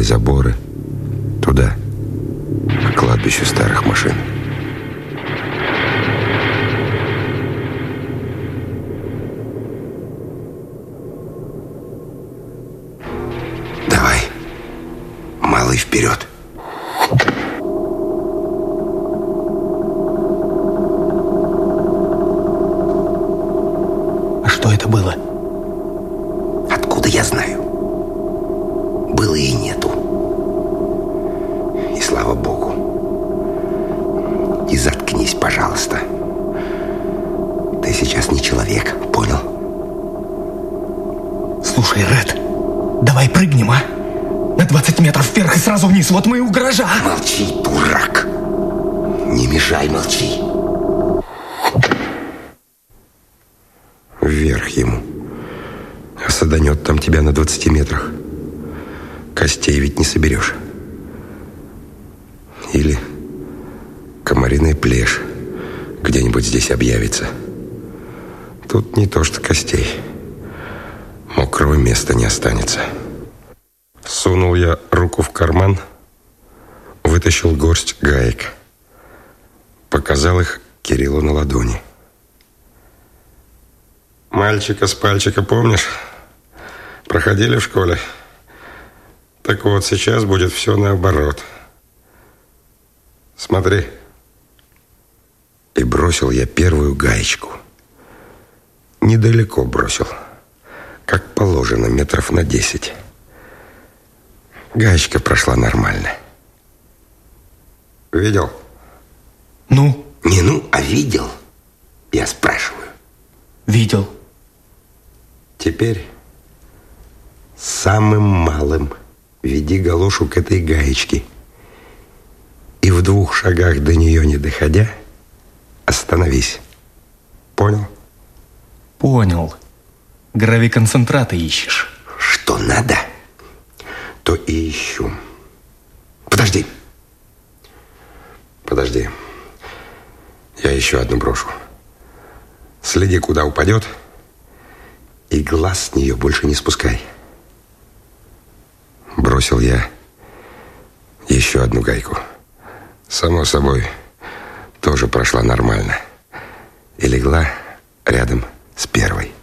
заборы. Туда, к кладбищу старых машин. Давай, малый, вперед. А что это было? Откуда я знаю? Было и нету. И слава богу. И заткнись, пожалуйста. Ты сейчас не человек, понял? Слушай, Ред, давай прыгнем, а? На 20 метров вверх и сразу вниз, вот мы и у гаража. Молчи, дурак. Не мешай, молчи. Вверх ему. А саданет там тебя на 20 метрах. Костей ведь не соберешь. Или комариная плешь где-нибудь здесь объявится. Тут не то что костей. Мокрого места не останется. Сунул я руку в карман, вытащил горсть гаек. Показал их Кириллу на ладони. Мальчика с пальчика помнишь? Проходили в школе? Так вот, сейчас будет все наоборот. Смотри. И бросил я первую гаечку. Недалеко бросил. Как положено, метров на 10. Гаечка прошла нормально. Видел? Ну? Не ну, а видел. Я спрашиваю. Видел. Теперь самым малым веди галошу к этой гаечке. И в 2 шагах до нее не доходя, остановись. Понял? Понял. Гравиконцентраты ищешь. Что надо, то и ищу. Подожди. Подожди. Я еще одну брошу. Следи, куда упадет, и глаз с нее больше не спускай. Бросил я еще одну гайку. Само собой, тоже прошла нормально. И легла рядом с первой.